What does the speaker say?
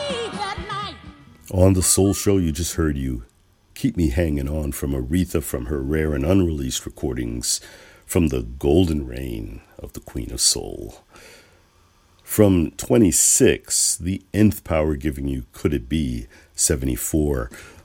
On the Soul Show, you just heard You Keep Me Hanging On from Aretha from her rare and unreleased recordings from the golden reign of the Queen of Soul. From 26, the Nth Power giving you Could It Be, 74.